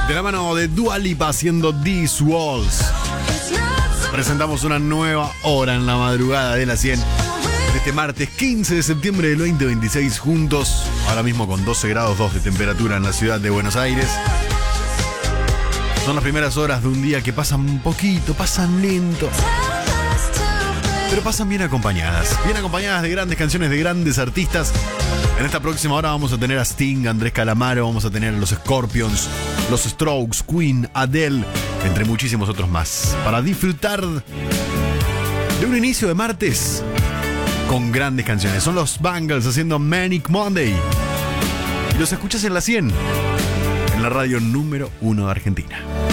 De la mano de Dua Lipa haciendo These Walls. Presentamos una nueva hora en la madrugada de la 100. Este martes 15 de septiembre del 2026 juntos. Ahora mismo con 12 grados 2 de temperatura en la ciudad de Buenos Aires. Son las primeras horas de un día que pasan un poquito, pasan lento. Pero pasan bien acompañadas. Bien acompañadas de grandes canciones de grandes artistas. En esta próxima hora vamos a tener a Sting, Andrés Calamaro, vamos a tener a los Scorpions, los Strokes, Queen, Adele, entre muchísimos otros más. Para disfrutar de un inicio de martes con grandes canciones. Son los Bangles haciendo Manic Monday. Y los escuchas en la 100, en la radio número 1 de Argentina.